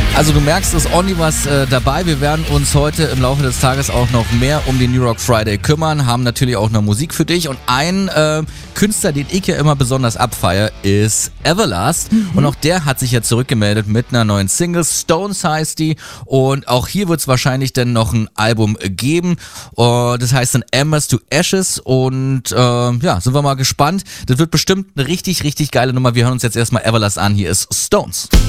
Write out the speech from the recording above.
Also du merkst, es ist ordentlich was dabei. Wir werden uns heute im Laufe des Tages auch noch mehr um den New Rock Friday kümmern, haben natürlich auch noch Musik für dich und ein Künstler, den ich ja immer besonders abfeiere, ist Everlast und auch der hat sich ja zurückgemeldet mit einer neuen Single, Stones heißt die und auch hier wird es wahrscheinlich dann noch ein Album geben, das heißt dann Embers to Ashes und ja, sind wir mal gespannt. Das wird bestimmt eine richtig, richtig geile Nummer. Wir hören uns jetzt erstmal Everlast an. Hier ist Stones.